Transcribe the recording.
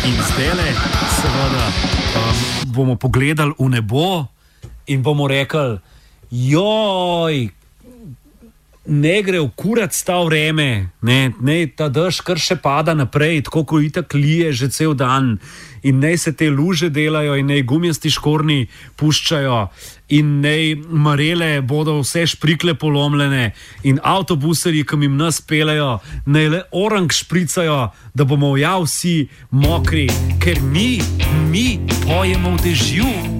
In zdajle, seveda, bomo pogledali v nebo in bomo rekli, joj, ne gre v kurac ta vreme, ne ta dež kar še pada naprej, tako kot itak lije že cel dan. In naj se te luže delajo in naj gumijasti škornji puščajo in naj marele bodo vse šprikle polomljene in avtobuserji, ki jim nas pelejo, naj le orang špricajo, da bomo ja vsi mokri, ker mi pojemo v dežju.